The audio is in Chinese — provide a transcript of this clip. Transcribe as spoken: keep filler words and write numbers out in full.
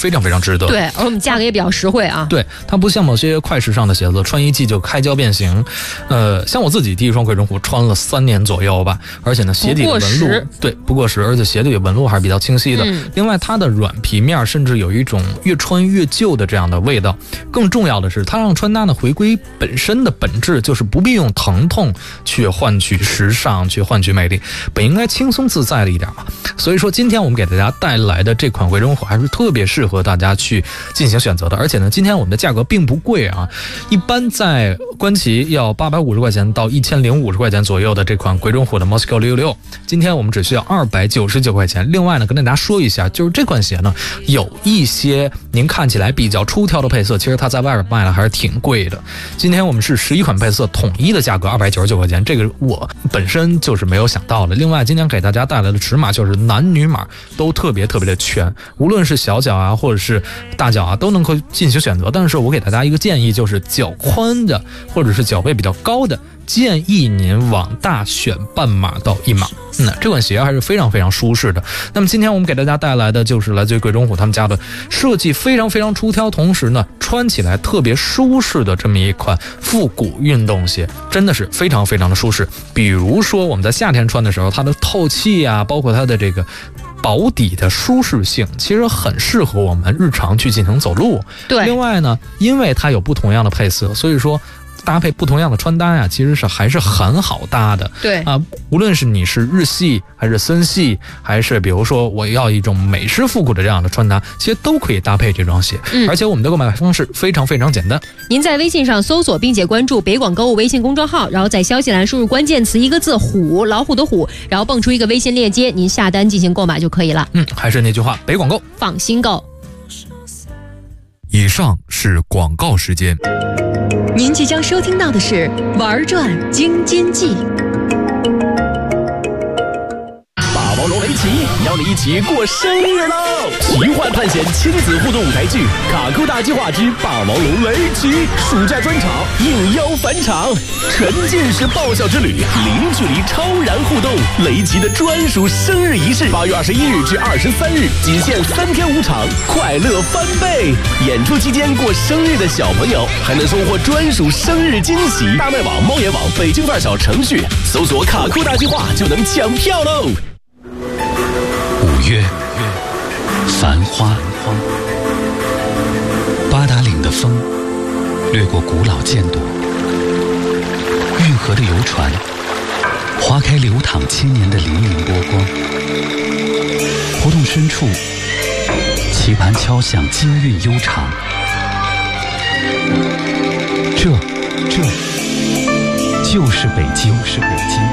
非常非常值得。 对，而我们价格也比较实惠啊。 对，它不像某些快时尚的鞋子，穿一季就开胶变形。呃，像我自己第一双贵中虎穿了三年左右吧，而且呢鞋底的纹路对不过时，而且鞋底的纹路还是比较清晰的。嗯、另外，它的软皮面甚至有一种越穿越旧的这样的味道。更重要的是，它让穿搭呢回归本身的本质，就是不必用疼痛去换取时尚，去换取美丽，本应该轻松自在的一点嘛。所以说，今天我们给大家带来的这款贵中虎还是特别适合大家去进行选择的。而且呢，今天我们的价格并不贵啊，一般在官旗要八百五十块钱到一千零五十块钱左右的这款贵中虎的 Moscow 六六六，今天我们只需要二百九十九块钱。另外呢，跟大家说一下，就是这款鞋呢，有一些您看起来比较出挑的配色，其实它在外边卖了还是挺贵的。今天我们是十一款配色统一的价格二百九十九块钱，这个我本身就是没有想到的。另外，今天给大家带来的尺码就是男女码都特别特别的全，无论是小脚啊或者是大脚啊都能够进行选择。但是我给大家一个建议，就是脚宽的或者是脚背比较高的，建议您往大选半码到一码。嗯，这款鞋还是非常非常舒适的。那么今天我们给大家带来的就是来自于贵中虎他们家的设计非常非常出挑，同时呢穿起来特别舒适的这么一款复古运动鞋，真的是非常非常的舒适。比如说我们在夏天穿的时候，它的透气啊，包括它的这个薄底的舒适性，其实很适合我们日常去进行走路。 对， 另外呢，因为它有不同样的配色，所以说搭配不同样的穿搭呀，其实是还是很好搭的。 对啊、呃，无论是你是日系还是森系，还是比如说我要一种美式复古的这样的穿搭，其实都可以搭配这双鞋。嗯，而且我们的购买方式非常非常简单， 您在微信上搜索并且关注北广购物微信公众号，然后在消息栏输入关键词一个字虎，老虎的虎，然后蹦出一个微信链接，您下单进行购买就可以了。 嗯，还是那句话，北广购放心购。 以上是广告时间。 您即将收听到的是《玩转京津冀》。 霸王龙围棋邀你一起过生日喽！奇幻探险亲子互动舞台剧《卡酷大计划之霸王龙围棋》暑假专场应邀返场，沉浸式爆笑之旅，零距离超燃互动，雷吉的专属生日仪式，八月二十一日至二十三日，仅限三天五场，快乐翻倍！演出期间过生日的小朋友还能收获专属生日惊喜。大麦网、猫眼网、北京范儿小程序搜索“卡酷大计划”就能抢票喽！ 五月，繁花，八达岭的风掠过古老舰垛，运河的游船划开流淌千年的粼粼波光，胡同深处棋盘敲响金韵悠长，这这就是北京，是北京。